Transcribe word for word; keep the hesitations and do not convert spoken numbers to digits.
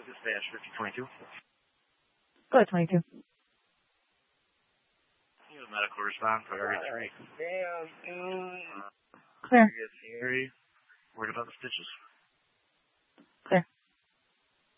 Dispatch fifty twenty-two. Go ahead, twenty-two. You have medical response for area three. Clear. Area three. Worried about the stitches.